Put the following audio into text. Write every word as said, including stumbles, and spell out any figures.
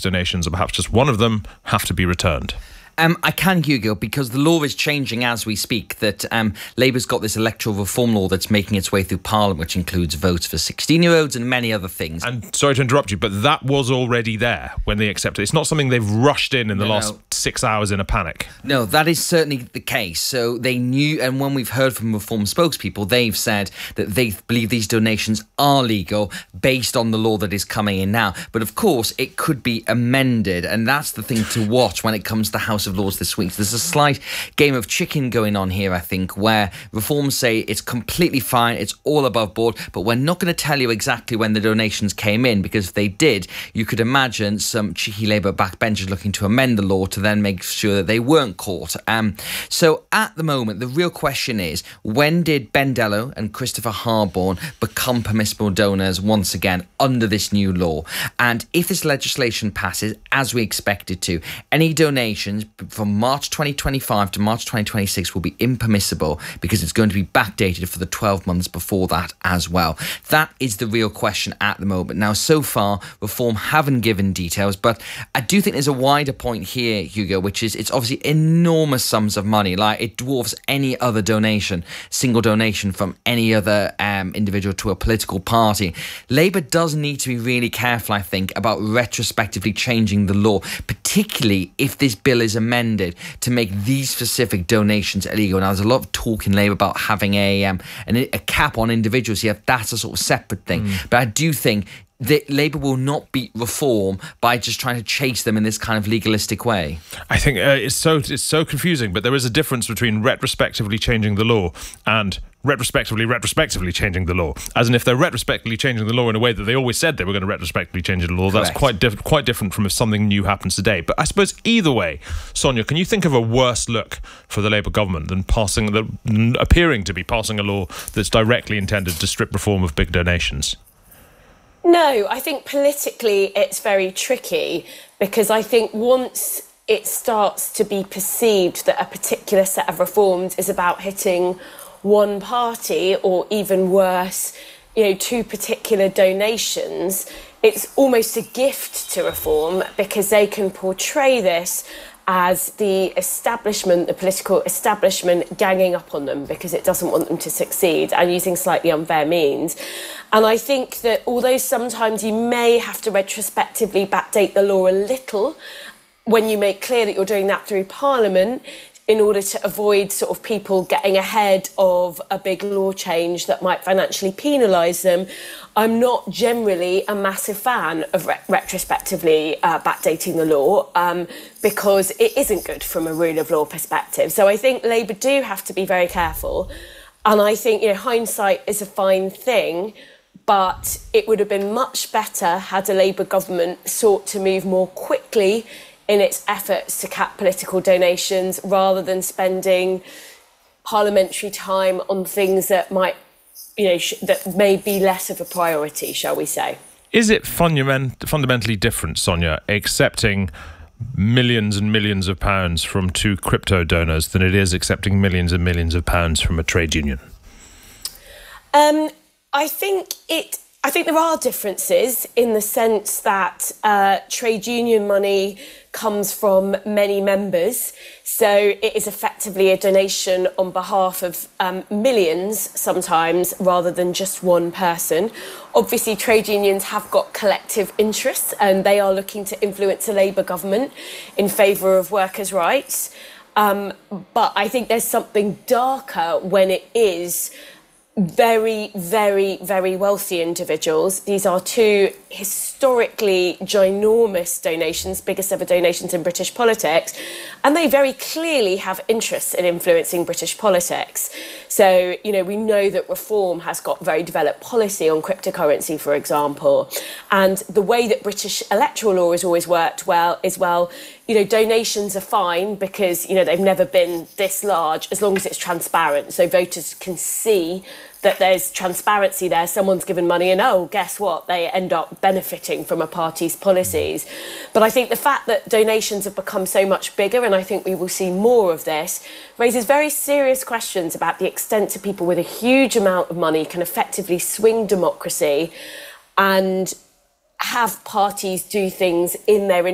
donations, or perhaps just one of them, have to be returned? Um, I can, Hugo, because the law is changing as we speak, that um, Labour's got this electoral reform law that's making its way through Parliament, which includes votes for sixteen-year-olds and many other things. And sorry to interrupt you, but that was already there when they accepted it. It's not something they've rushed in in the no, last no. six hours in a panic. No, that is certainly the case. So they knew, and when we've heard from Reform spokespeople, they've said that they believe these donations are legal based on the law that is coming in now. But of course, it could be amended, and that's the thing to watch when it comes to the House of Lords this week. There's a slight game of chicken going on here, I think, where Reform say it's completely fine, it's all above board, but we're not going to tell you exactly when the donations came in, because if they did, you could imagine some cheeky Labour backbenchers looking to amend the law to then make sure that they weren't caught. Um, so at the moment, the real question is, when did Ben Dello and Christopher Harborne become permissible donors once again under this new law? And if this legislation passes, as we expect it to, any donations from March twenty twenty-five to March twenty twenty-six will be impermissible, because it's going to be backdated for the twelve months before that as well. That is the real question at the moment. Now, so far, Reform haven't given details, but I do think there's a wider point here, Hugo, which is it's obviously enormous sums of money. Like, it dwarfs any other donation, single donation from any other um, individual to a political party. Labour does need to be really careful, I think, about retrospectively changing the law, particularly if this bill is amended to make these specific donations illegal. Now, there's a lot of talk in Labour about having a um, an, a cap on individuals here. That's a sort of separate thing. Mm. But I do think that Labour will not beat Reform by just trying to chase them in this kind of legalistic way. I think uh, it's so it's so confusing, but there is a difference between retrospectively changing the law and retrospectively, retrospectively changing the law. As in, if they're retrospectively changing the law in a way that they always said they were going to retrospectively change the law, Correct. That's quite, diff- quite different from if something new happens today. But I suppose either way, Sonia, can you think of a worse look for the Labour government than passing, the, appearing to be passing a law that's directly intended to strip Reform of big donations? No, I think politically it's very tricky, because I think once it starts to be perceived that a particular set of reforms is about hitting one party, or even worse, you know, two particular donations, it's almost a gift to Reform, because they can portray this as the establishment, the political establishment, ganging up on them because it doesn't want them to succeed and using slightly unfair means. And I think that although sometimes you may have to retrospectively backdate the law a little, when you make clear that you're doing that through Parliament, in order to avoid sort of people getting ahead of a big law change that might financially penalise them, I'm not generally a massive fan of re- retrospectively uh, backdating the law, um, because it isn't good from a rule of law perspective. So I think Labour do have to be very careful. And I think, you know, hindsight is a fine thing, but it would have been much better had a Labour government sought to move more quickly in its efforts to cap political donations, rather than spending parliamentary time on things that might, you know, sh- that may be less of a priority, shall we say. Is it fundament- fundamentally different, Sonia, accepting millions and millions of pounds from two crypto donors than it is accepting millions and millions of pounds from a trade union? Um, I think it. I think there are differences in the sense that uh, trade union money comes from many members. So it is effectively a donation on behalf of um, millions sometimes, rather than just one person. Obviously, trade unions have got collective interests, and they are looking to influence a Labour government in favour of workers' rights. Um, but I think there's something darker when it is very, very, very wealthy individuals. These are two historically ginormous donations, biggest ever donations in British politics, and they very clearly have interests in influencing British politics. So, you know, we know that Reform has got very developed policy on cryptocurrency, for example, and the way that British electoral law has always worked well is, well, you know, donations are fine because, you know, they've never been this large as long as it's transparent. So voters can see that there's transparency there. Someone's given money and, oh, guess what? They end up benefiting from a party's policies. But I think the fact that donations have become so much bigger, and I think we will see more of this, raises very serious questions about the extent to people with a huge amount of money can effectively swing democracy and have parties do things in their